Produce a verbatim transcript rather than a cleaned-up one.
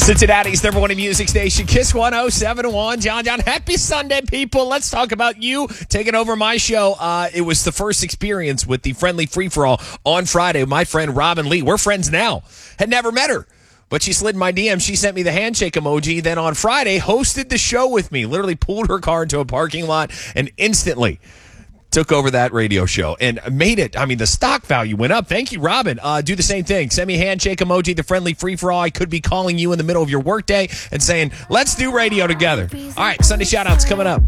Cincinnati's number one music station, Kiss one oh seven point one. John, John, happy Sunday, people. Let's talk about you taking over my show. Uh, it was the first experience with the Friendly Free-For-All on Friday. My friend Robin Lee, we're friends now. Had never met her, but she slid in my D M. She sent me the handshake emoji. Then on Friday, hosted the show with me. Literally pulled her car into a parking lot and instantly took over that radio show and made it. I mean, the stock value went up. Thank you, Robin. Uh, do the same thing. Send me a handshake emoji, the Friendly Free-For-All. I could be calling you in the middle of your workday and saying, let's do radio together. All right, Sunday shout-outs coming up.